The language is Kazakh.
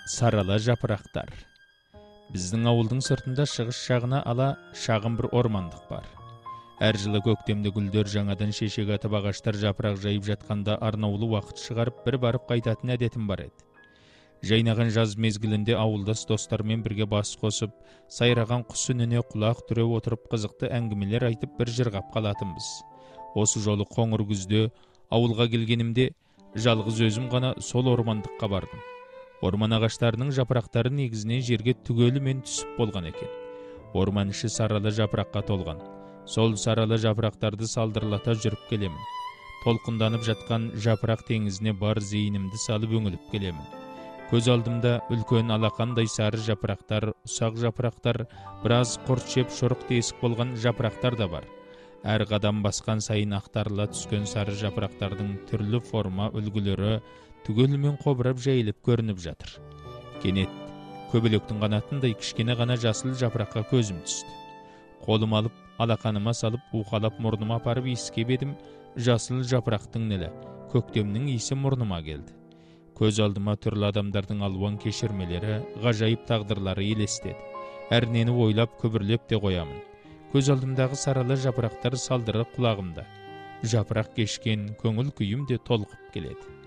Сарала жапырақтар. Біздің ауылдың сыртында шығыс жағына ала шағын бір ормандық бар. Әр жылы көктемде гүлдер жаңадан шешек атып ағаштар жапырақ жайып жатқанда арнаулы уақыт шығарып бір барып қайтатын әдетім бар еді. Жайнаған жаз мезгілінде ауылдас достармен бірге бас қосып, сайраған құс үніне құлақ түре отырып қызықты әңгімелер айтып бір жырғап қалатынбыз. Осы жолы қоңыр күзде ауылға келгенімде жалғыз өзім ғана сол ормандыққа бардым. Орман ағаштарының жапырақтары негізінен жерге түгелімен түсіп болған екен. Орман іші сарала жапыраққа толған. Сол сарала жапырақтарды салдырлата жүріп келемін. Толқынданып жатқан жапырақ теңізіне бар зейінімді салып өңіліп келемін. Көз алдымда үлкен алақандай сары жапырақтар, ұсақ жапырақтар, біраз құрт жеп шұрық тесік болған жапырақтар да бар. Әр қадам басқан сайын ақтарыла түскен сары жапырақтардың түрлі форма үлгілері түгелімен қобырап жайылып көрініп жатыр. Кенет көбелектің қанатындай кішкене ғана жасыл жапыраққа көзім түсті. Қолым алып, алақаныма салып, уқалап мұрныма апарып иіскеп едім, жасыл жапырақтың нілі, көктемнің иісі мұрныма келді. Көз алдыма түрлі адамдардың алуан кешірмелері, ғажайып тағдырлары елестеді. Әрнені ойлап, күбірлеп те қоямын. Көз алдымдағы сарала жапырақтар салдыры құлағымда. Жапырақ кешкен көңіл күйім де толқып келеді.